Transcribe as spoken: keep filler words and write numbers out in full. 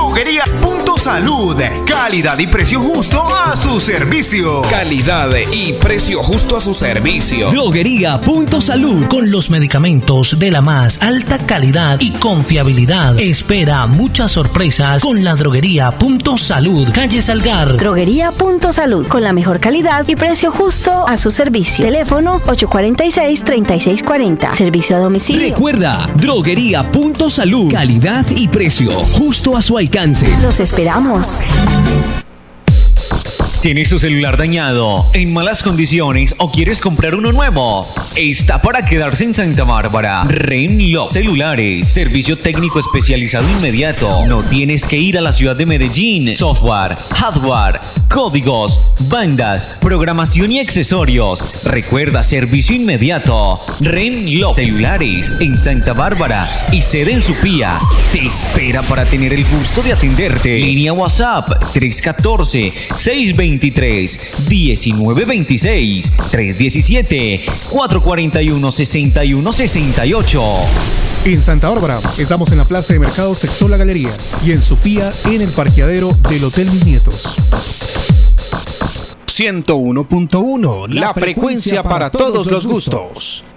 Droguería Punto Salud. Calidad y precio justo a su servicio. Calidad y precio justo a su servicio. Droguería Punto Salud. Con los medicamentos de la más alta calidad y confiabilidad. Espera muchas sorpresas con la Droguería Punto Salud. Calle Salgar. Droguería Punto Salud. Con la mejor calidad y precio justo a su servicio. Teléfono ocho cuatro seis, tres seis cuatro cero. Servicio a domicilio. Recuerda, Droguería Punto Salud. Calidad y precio justo a su alcance. Los esperamos. ¿Tienes tu celular dañado, en malas condiciones o quieres comprar uno nuevo? Está para quedarse en Santa Bárbara. Renlo Celulares. Servicio técnico especializado inmediato. No tienes que ir a la ciudad de Medellín. Software, hardware, códigos, bandas, programación y accesorios. Recuerda, servicio inmediato. Renlo Celulares en Santa Bárbara y sede en Supía. Te espera para tener el gusto de atenderte. Línea WhatsApp tres uno cuatro, seis dos tres, uno nueve dos seis, tres uno siete, cuatro cuatro uno, seis uno seis ocho. En Santa Bárbara estamos en la Plaza de Mercado Sector La Galería y en Supía en el parqueadero del Hotel Mis Nietos. ciento uno punto uno, la frecuencia para todos los gustos.